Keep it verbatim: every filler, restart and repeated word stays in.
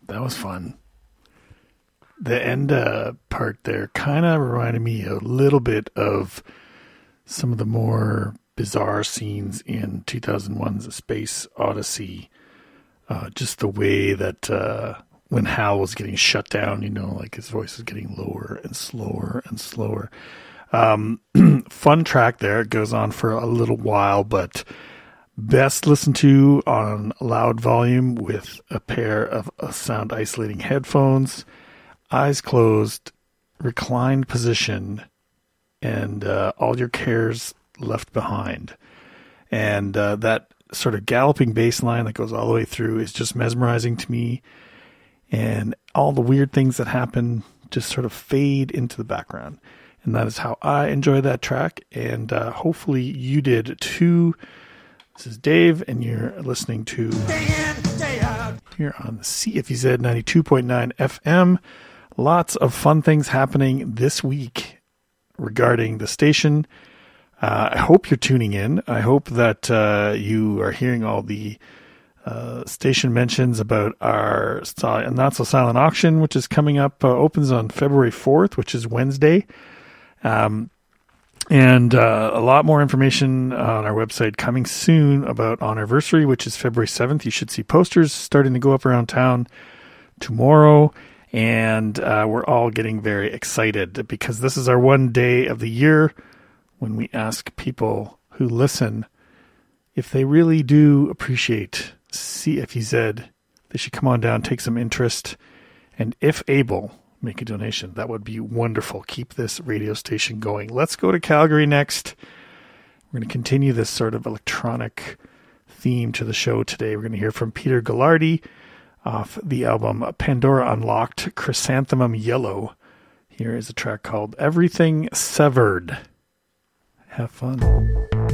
that was fun. The end uh, part there kind of reminded me a little bit of some of the more bizarre scenes in two thousand one's A Space Odyssey. Uh, just the way that uh, when Hal was getting shut down, you know, like his voice was getting lower and slower and slower. Um, fun track there. It goes on for a little while, but best listened to on loud volume with a pair of uh, sound isolating headphones, eyes closed, reclined position, and uh, all your cares left behind. And uh, that sort of galloping bass line that goes all the way through is just mesmerizing to me. And all the weird things that happen just sort of fade into the background. And that is how I enjoy that track. And uh, hopefully you did too. This is Dave, and you're listening to Day in, Day Out here on C F E Z ninety-two point nine F M. Lots of fun things happening this week regarding the station. Uh, I hope you're tuning in. I hope that uh, you are hearing all the uh, station mentions about our Not So Silent auction, which is coming up, uh, opens on February fourth, which is Wednesday. Um, and uh, a lot more information on our website coming soon about Anniversary, which is February seventh. You should see posters starting to go up around town tomorrow. And uh, we're all getting very excited because this is our one day of the year when we ask people who listen if they really do appreciate C F E Z, they should come on down, take some interest, and if able, make a donation. That would be wonderful. Keep this radio station going. Let's go to Calgary next. We're going to continue this sort of electronic theme to the show today. We're going to hear from Peter Ghilardi off the album Pandora Unlocked, Chrysanthemum Yellow. Here is a track called Everything Severed. Have fun.